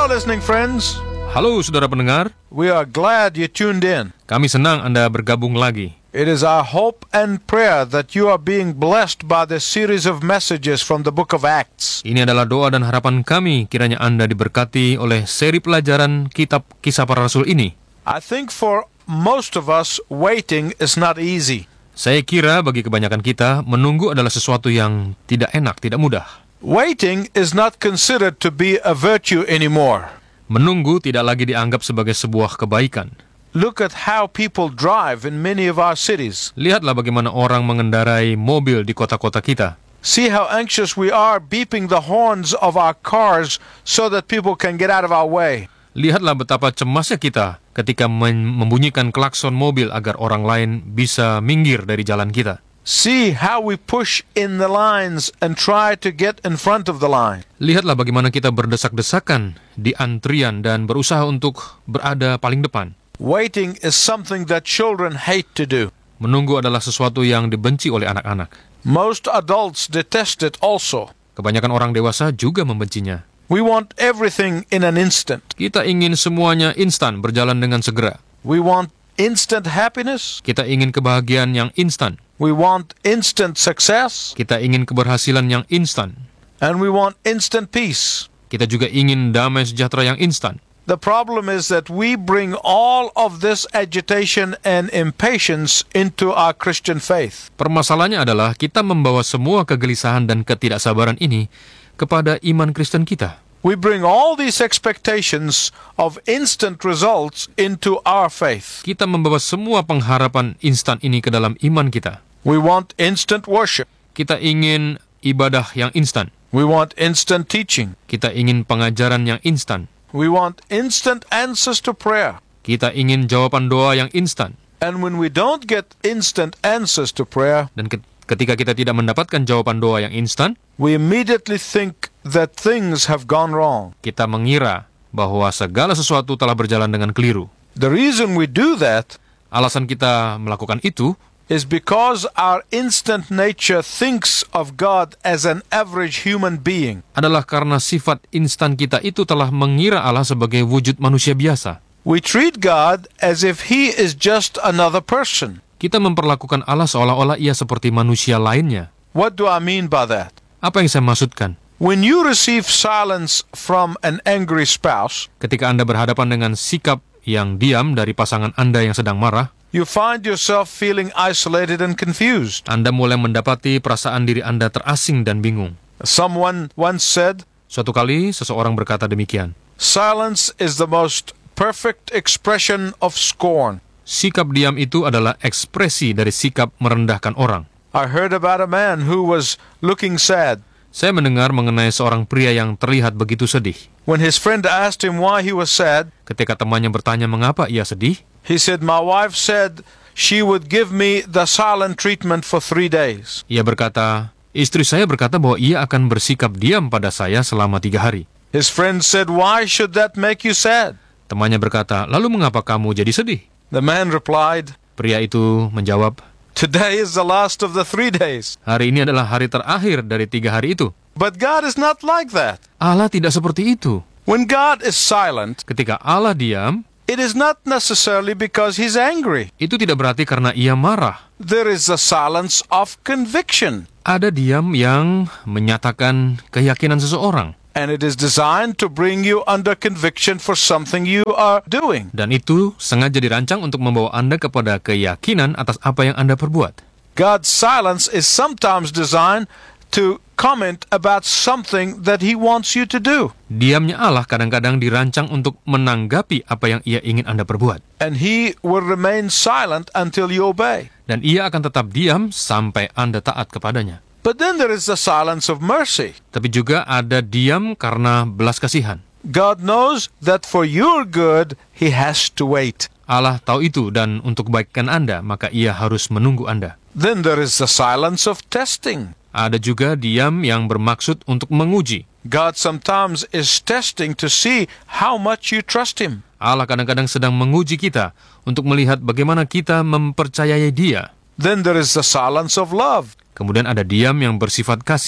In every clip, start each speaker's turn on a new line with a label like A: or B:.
A: listening friends.
B: Halo saudara pendengar,
A: We are glad you tuned in.
B: kami senang Anda bergabung lagi.
A: It is our hope and prayer that you are being blessed by this series of messages from the book of Acts.
B: Ini adalah doa dan harapan kami, kiranya Anda diberkati oleh seri pelajaran kitab Kisah Para Rasul ini.
A: I think for most of us, waiting is not easy.
B: Saya kira bagi kebanyakan kita, menunggu adalah sesuatu yang tidak enak, tidak mudah.
A: Waiting is not considered to be a virtue anymore.
B: Menunggu tidak lagi dianggap sebagai sebuah kebaikan.
A: Look at how people drive in many of our cities.
B: Lihatlah bagaimana orang mengendarai mobil di kota-kota kita.
A: See how anxious we are beeping the horns of our cars so that people can get out of our way.
B: Lihatlah betapa cemasnya kita ketika membunyikan klakson mobil agar orang lain bisa minggir dari jalan kita.
A: See how we push in the lines and try to get in front of the line.
B: Lihatlah bagaimana kita berdesak-desakan di antrian dan berusaha untuk berada paling depan.
A: Waiting is something that children hate to do.
B: Menunggu adalah sesuatu yang dibenci oleh anak-anak.
A: Most adults detest it also.
B: Kebanyakan orang dewasa juga membencinya.
A: We want everything in an instant.
B: Kita ingin semuanya instan, berjalan dengan segera.
A: We want instant happiness.
B: Kita ingin kebahagiaan yang instan.
A: We want instant success.
B: Kita ingin keberhasilan yang instan.
A: And we want instant peace.
B: Kita juga ingin damai sejahtera yang instan.
A: The problem is that we bring all of this agitation and impatience into our Christian faith.
B: Permasalahannya adalah kita membawa semua kegelisahan dan ketidaksabaran ini kepada iman Kristen kita.
A: We bring all these expectations of instant results into our faith.
B: Kita membawa semua pengharapan instan ini ke dalam iman kita.
A: We want instant worship.
B: Kita ingin ibadah yang instan.
A: We want instant teaching.
B: Kita ingin pengajaran yang instan.
A: We want instant answers to prayer.
B: Kita ingin jawaban doa yang instan.
A: And when we don't get instant answers to prayer,
B: Dan ketika kita tidak mendapatkan jawaban doa yang instan,
A: we immediately think that things have gone wrong.
B: kita mengira bahwa segala sesuatu telah berjalan dengan keliru.
A: The reason we do that
B: Alasan kita melakukan itu
A: is because our instant nature thinks of God as an average human being.
B: adalah karena sifat instan kita itu telah mengira Allah sebagai wujud manusia biasa.
A: We treat God as if He is just another person.
B: Kita memperlakukan Allah seolah-olah ia seperti manusia lainnya.
A: What do I mean by that?
B: Apa yang saya maksudkan?
A: When you receive silence from an angry spouse,
B: Ketika Anda berhadapan dengan sikap yang diam dari pasangan Anda yang sedang marah,
A: you find yourself feeling isolated and confused.
B: Anda mulai mendapati perasaan diri Anda terasing dan bingung.
A: Someone once said,
B: Suatu kali, seseorang berkata demikian,
A: silence is the most perfect expression of scorn.
B: sikap diam itu adalah ekspresi dari sikap merendahkan orang.
A: I heard about a man who was looking sad.
B: Saya mendengar mengenai seorang pria yang terlihat begitu sedih.
A: When his friend asked him why he was sad,
B: Ketika temannya bertanya mengapa ia sedih,
A: he said, my wife said she would give me the silent treatment for 3 days.
B: ia berkata, istri saya berkata bahwa ia akan bersikap diam pada saya selama 3 hari.
A: His friend said, why should that make you sad?
B: Temannya berkata, lalu mengapa kamu jadi sedih?
A: The man replied,
B: Pria itu menjawab,
A: today is the last of the 3 days.
B: hari ini adalah hari terakhir dari 3 hari itu.
A: But God is not like that.
B: Allah tidak seperti itu.
A: When God is silent,
B: Ketika Allah diam,
A: it is not necessarily because He's angry.
B: itu tidak berarti karena ia marah.
A: There is a silence of conviction.
B: Ada diam yang menyatakan keyakinan seseorang.
A: And it is designed to bring you under conviction for something you are doing.
B: Dan itu sengaja dirancang untuk membawa Anda kepada keyakinan atas apa yang Anda perbuat.
A: God's silence is sometimes designed to comment about something that He wants you to do.
B: Diamnya Allah kadang-kadang dirancang untuk menanggapi apa yang ia ingin Anda perbuat.
A: And He will remain silent until you obey.
B: Dan ia akan tetap diam sampai Anda taat kepadanya.
A: But then there is the silence of mercy.
B: Tapi juga ada diam karena belas kasihan.
A: God knows that for your good, He has to wait.
B: Allah tahu itu dan untuk kebaikan Anda, maka ia harus menunggu Anda.
A: Then there is the silence of testing.
B: Ada juga diam yang bermaksud untuk menguji.
A: God sometimes is testing to see how much you trust Him.
B: Allah kadang-kadang sedang menguji kita untuk melihat bagaimana kita mempercayai Dia.
A: Then there is the silence of love.
B: Kemudian ada diam yang bersifat kasih.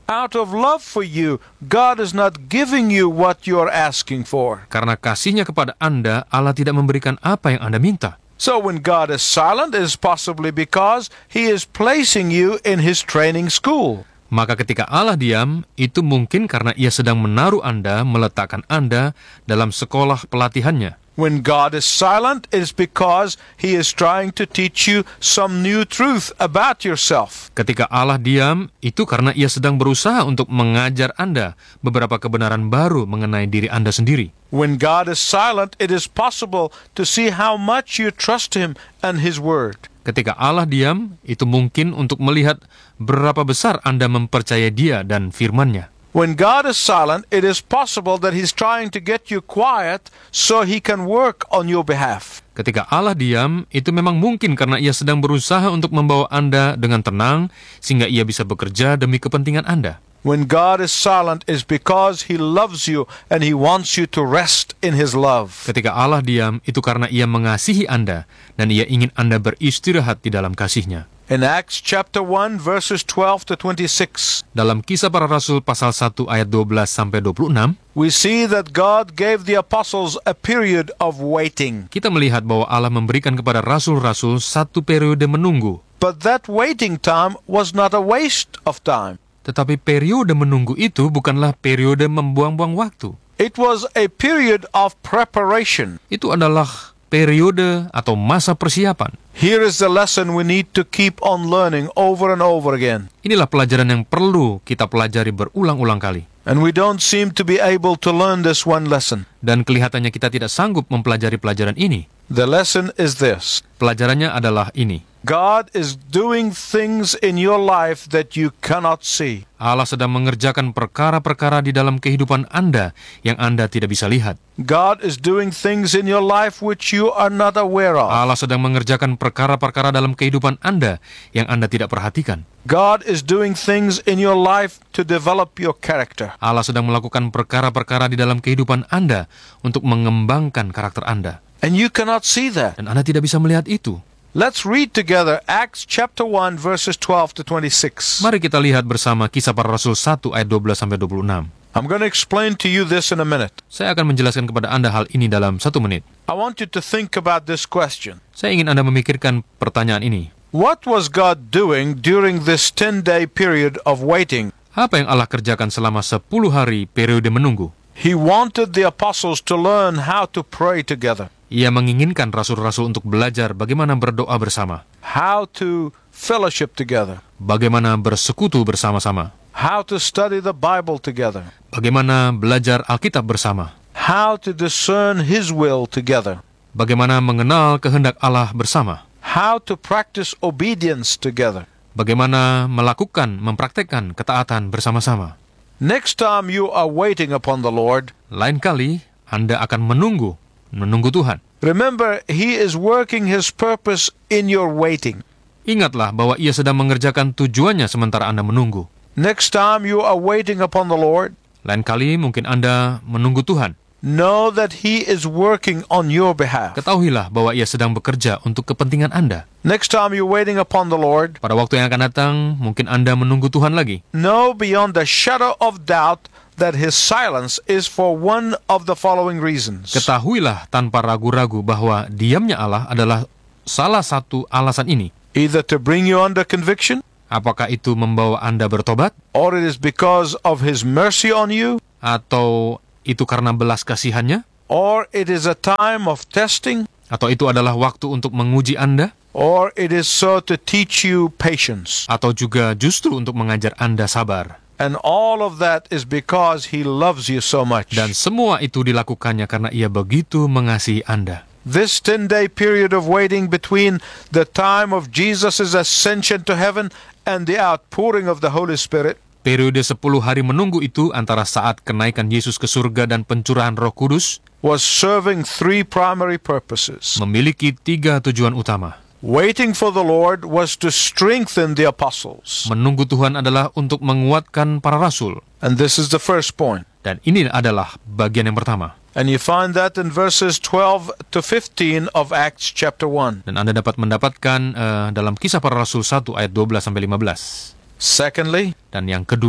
A: Out of love for you, God is not giving you what you're asking for.
B: Karena kasihnya kepada Anda, Allah tidak memberikan apa yang Anda minta.
A: So when God is silent, it is possibly because He is placing you in His training school.
B: Maka ketika Allah diam, itu mungkin karena Ia sedang menaruh Anda, meletakkan Anda dalam sekolah pelatihannya.
A: When God is silent, it is because He is trying to teach you some new truth about yourself.
B: Ketika Allah diam, itu karena Ia sedang berusaha untuk mengajar Anda beberapa kebenaran baru mengenai diri Anda sendiri.
A: When God is silent, it is possible to see how much you trust Him and His Word.
B: Ketika Allah diam, itu mungkin untuk melihat berapa besar Anda mempercayai Dia dan firman-Nya.
A: When God is silent, it is possible that He's trying to get you quiet so He can work on your behalf.
B: Ketika Allah diam, itu memang mungkin karena Ia sedang berusaha untuk membawa Anda dengan tenang, sehingga Ia bisa bekerja demi kepentingan Anda.
A: When God is silent, it is because He loves you and He wants you to rest in His love.
B: Ketika Allah diam, itu karena Ia mengasihi Anda, dan Ia ingin Anda beristirahat di dalam kasih-Nya.
A: In Acts chapter 1, verses 12 to 26,
B: Dalam Kisah Para Rasul pasal 1 ayat 12-26,
A: we see that God gave the apostles a period of waiting.
B: kita melihat bahwa Allah memberikan kepada rasul-rasul satu periode menunggu.
A: But that waiting time was not a waste of time.
B: Tetapi periode menunggu itu bukanlah periode membuang-buang waktu.
A: It was a period of preparation.
B: Itu adalah periode atau masa persiapan.
A: Here is the lesson we need to keep on learning over and over again.
B: Inilah pelajaran yang perlu kita pelajari berulang-ulang kali.
A: And we don't seem to be able to learn this one lesson.
B: Dan kelihatannya kita tidak sanggup mempelajari pelajaran ini.
A: The lesson is this.
B: Pelajarannya adalah ini.
A: God is doing things in your life that you cannot see.
B: Allah sedang mengerjakan perkara-perkara di dalam kehidupan Anda yang Anda tidak bisa lihat.
A: God is doing things in your life which you are not aware of.
B: Allah sedang mengerjakan perkara-perkara dalam kehidupan Anda yang Anda tidak perhatikan.
A: God is doing things in your life to develop your character.
B: Allah sedang melakukan perkara-perkara di dalam kehidupan Anda untuk mengembangkan karakter Anda.
A: And you cannot see that.
B: Dan Anda tidak bisa melihat itu.
A: Let's read together Acts chapter 1 verses 12 to 26.
B: Mari kita lihat bersama Kisah Para Rasul 1 ayat 12-26.
A: I'm going to explain to you this in a minute.
B: Saya akan menjelaskan kepada Anda hal ini dalam 1 menit.
A: I want you to think about this question.
B: Saya ingin Anda memikirkan pertanyaan ini.
A: What was God doing during this 10-day period of waiting?
B: Apa yang Allah kerjakan selama 10 hari periode menunggu?
A: He wanted the apostles to learn how to pray together,
B: Ia menginginkan rasul-rasul untuk belajar bagaimana berdoa bersama,
A: how to fellowship together,
B: bagaimana bersekutu bersama-sama,
A: how to study the Bible together,
B: bagaimana belajar Alkitab bersama,
A: how to discern His will together,
B: bagaimana mengenal kehendak Allah bersama,
A: how to practice obedience together.
B: bagaimana melakukan, mempraktekkan ketaatan bersama-sama.
A: Next time you are waiting upon the Lord,
B: Lain kali, Anda akan menunggu Tuhan.
A: remember He is working His purpose in your waiting.
B: Ingatlah bahwa Ia sedang mengerjakan tujuannya sementara Anda menunggu.
A: Next time you are waiting upon the Lord,
B: Lain kali mungkin Anda menunggu Tuhan.
A: know that He is working on your behalf.
B: Ketahuilah bahwa Ia sedang bekerja untuk kepentingan Anda.
A: Next time you're waiting upon the Lord,
B: Pada waktu yang akan datang, mungkin Anda menunggu Tuhan lagi.
A: know beyond the shadow of doubt that His silence is for one of the following reasons.
B: Ketahuilah tanpa ragu-ragu bahwa diamnya Allah adalah salah satu alasan ini.
A: Either to bring you under conviction,
B: Apakah itu membawa Anda bertobat?
A: or it is because of His mercy on you,
B: Atau itu karena belas kasihannya?
A: or it is a time of testing,
B: Atau itu adalah waktu untuk menguji Anda?
A: or it is so to teach you patience.
B: Atau juga justru untuk mengajar Anda sabar?
A: And all of that is because He loves you so much.
B: Dan semua itu dilakukannya karena Ia begitu mengasihi Anda.
A: This 10-day period of waiting between the time of Jesus' ascension to heaven and the outpouring of the Holy Spirit
B: Periode 10 hari menunggu itu antara saat kenaikan Yesus ke surga dan pencurahan Roh Kudus
A: was serving three primary purposes.
B: memiliki 3 tujuan utama.
A: Waiting for the Lord was to strengthen the apostles.
B: Menunggu Tuhan adalah untuk menguatkan para rasul.
A: And this is the first point.
B: Dan ini adalah bagian yang pertama.
A: And you find that in verses 12 to 15 of Acts chapter 1.
B: Dan Anda dapat mendapatkan dalam Kisah Para Rasul 1 ayat 12-15.
A: Secondly,
B: Dan yang kedua,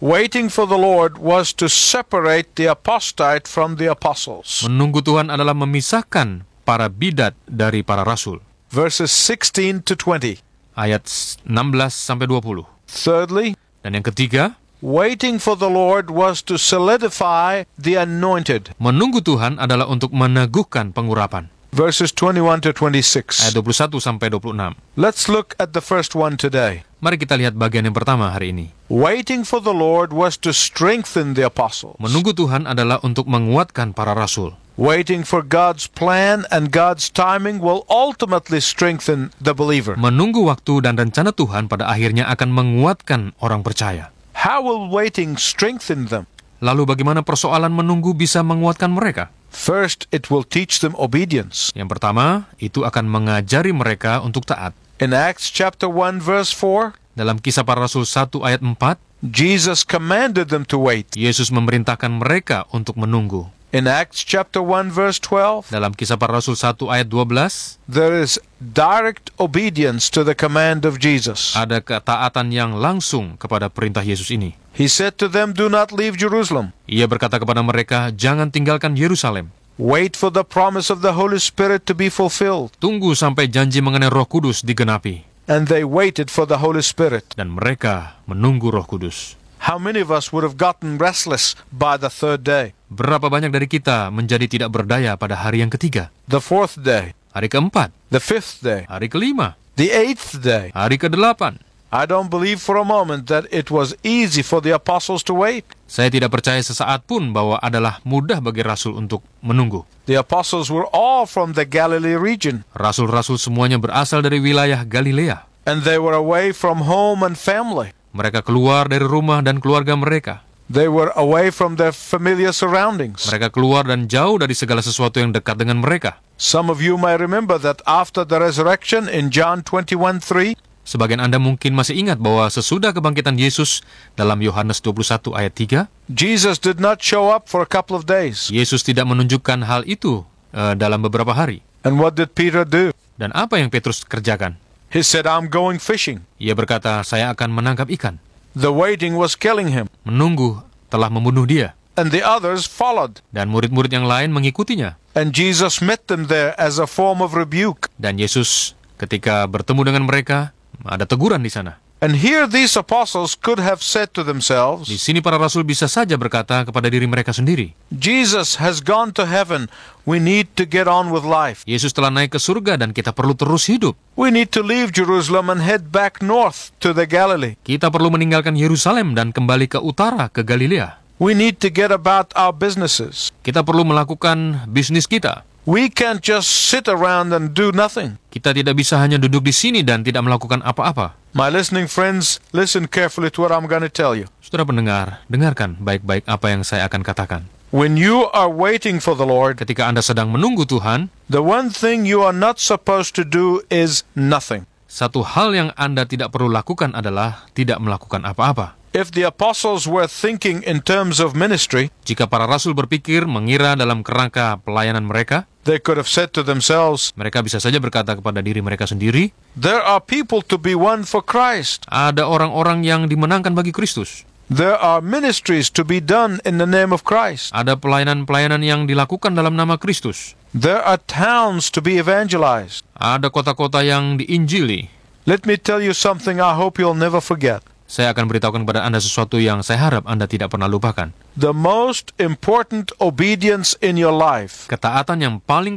A: Waiting for the Lord was to separate the apostate from the apostles.
B: Menunggu Tuhan adalah memisahkan para bidat dari para rasul.
A: Verses 16 to 20.
B: Ayat 16 sampai 20.
A: Thirdly,
B: Dan yang ketiga,
A: waiting for the Lord was to solidify the anointed.
B: menunggu Tuhan adalah untuk meneguhkan pengurapan.
A: Verses 21 to 26.
B: Ayat 21 sampai 26.
A: Let's look at the first one today.
B: Mari kita lihat bagian yang pertama hari ini.
A: Waiting for the Lord was to strengthen the apostles.
B: Menunggu Tuhan adalah untuk menguatkan para rasul.
A: Waiting for God's plan and God's timing will ultimately strengthen the believer.
B: Menunggu waktu dan rencana Tuhan pada akhirnya akan menguatkan orang percaya.
A: How will waiting strengthen them?
B: Lalu bagaimana persoalan menunggu bisa menguatkan mereka?
A: First, it will teach them obedience.
B: Yang pertama, itu akan mengajari mereka untuk taat.
A: In Acts chapter 1 verse 4,
B: Dalam Kisah Para Rasul 1 ayat 4,
A: Jesus commanded them to wait.
B: Yesus memerintahkan mereka untuk menunggu.
A: In Acts chapter 1 verse 12,
B: Dalam Kisah Para Rasul 1 ayat 12,
A: there is direct obedience to the command of Jesus.
B: ada ketaatan yang langsung kepada perintah Yesus ini.
A: He said to them, "Do not leave Jerusalem.
B: Ia berkata kepada mereka, jangan tinggalkan Yerusalem.
A: Wait for the promise of the Holy Spirit to be fulfilled."
B: Tunggu sampai janji mengenai Roh Kudus digenapi.
A: And they waited for the Holy Spirit.
B: Dan mereka menunggu Roh Kudus.
A: How many of us would have gotten restless by the third day,
B: Berapa banyak dari kita menjadi tidak berdaya pada hari yang ketiga,
A: the fourth day,
B: hari keempat,
A: the fifth day,
B: hari kelima,
A: the eighth day?
B: hari kedelapan?
A: I don't believe for a moment that it was easy for the apostles to wait.
B: Saya tidak percaya sesaat pun bahwa adalah mudah bagi rasul untuk menunggu.
A: The apostles were all from the Galilee region,
B: Rasul-rasul semuanya berasal dari wilayah Galilea.
A: and they were away from home and family.
B: Mereka keluar dari rumah dan keluarga mereka.
A: They were away from their familiar surroundings.
B: Mereka keluar dan jauh dari segala sesuatu yang dekat dengan mereka.
A: Some of you may remember that after the resurrection in John 21:3,
B: Sebagian Anda mungkin masih ingat bahwa sesudah kebangkitan Yesus dalam Yohanes 21 ayat 3,
A: Jesus did not show up for a couple of days.
B: Yesus tidak menunjukkan hal itu dalam beberapa hari.
A: And what did Peter do?
B: Dan apa yang Petrus kerjakan?
A: He said, "I'm going fishing."
B: Ia berkata, saya akan menangkap ikan.
A: The waiting was killing him,
B: Menunggu telah membunuh dia.
A: and the others followed.
B: Dan murid-murid yang lain mengikutinya.
A: And Jesus met them there as a form of rebuke.
B: Dan Yesus ketika bertemu dengan mereka, ada teguran di sana.
A: And here these apostles could have said to
B: Di
A: themselves,
B: sini para rasul bisa saja berkata kepada diri mereka sendiri,
A: "Jesus has gone to heaven. We need to get on with life.
B: Yesus telah naik ke surga dan kita perlu terus hidup.
A: We need to leave Jerusalem and head back north to the Galilee.
B: Kita perlu meninggalkan Yerusalem dan kembali ke utara, ke Galilea.
A: We need to get about our businesses.
B: Kita perlu melakukan bisnis kita.
A: We can't just sit around and do nothing."
B: Kita tidak bisa hanya duduk di sini dan tidak melakukan apa-apa.
A: My listening friends, listen carefully to what I'm going to tell you.
B: Saudara pendengar, dengarkan baik-baik apa yang saya akan katakan.
A: When you are waiting for the Lord,
B: Ketika Anda sedang menunggu Tuhan,
A: the one thing you are not supposed to do is nothing.
B: satu hal yang Anda tidak perlu lakukan adalah tidak melakukan apa-apa.
A: If the apostles were thinking in terms of ministry,
B: Jika para rasul berpikir mengira dalam kerangka pelayanan mereka,
A: they could have said to themselves,
B: mereka bisa saja berkata kepada diri mereka sendiri,
A: "There are people to be won for Christ.
B: ada orang-orang yang dimenangkan bagi Kristus.
A: There are ministries to be done in the name of Christ.
B: Ada pelayanan-pelayanan yang dilakukan dalam nama Kristus.
A: There are towns to be evangelized."
B: Ada kota-kota yang diinjili.
A: Let me tell you something I hope you'll never forget.
B: Saya akan beritahukan kepada Anda sesuatu yang saya harap Anda tidak pernah lupakan.
A: The most important obedience in your life
B: Ketaatan yang paling